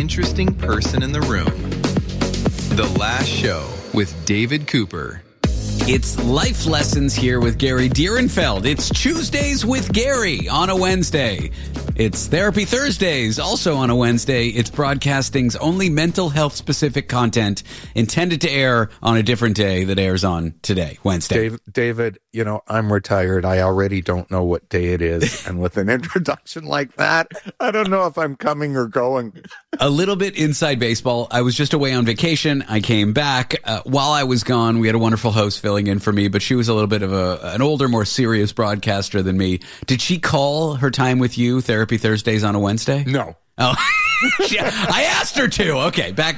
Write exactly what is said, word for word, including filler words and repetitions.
interesting person in the room. The Last Show with David Cooper. It's Life Lessons here with Gary Dierenfeld. It's Tuesdays with Gary on a Wednesday. It's Therapy Thursdays also on a Wednesday. It's broadcasting's only mental health specific content intended to air on a different day that airs on today, Wednesday. Dave, David, you know, I'm retired. I already don't know what day it is. And with an introduction like that, I don't know if I'm coming or going. A little bit inside baseball. I was just away on vacation. I came back. Uh, while I was gone, we had a wonderful host filling in for me, but she was a little bit of a an older, more serious broadcaster than me. Did she call her time with you, Therapy Thursdays on a Wednesday? No. Oh, I asked her to. Okay, back